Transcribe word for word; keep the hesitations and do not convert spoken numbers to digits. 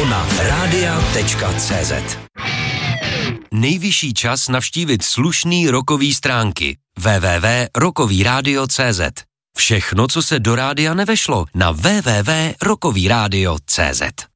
na rádia tečka cé zet. Nejvyšší čas navštívit slušný rockový stránky w w w tečka rockový rádio tečka cé zet. Všechno, co se do rádia nevešlo, na w w w tečka rockový rádio tečka cé zet.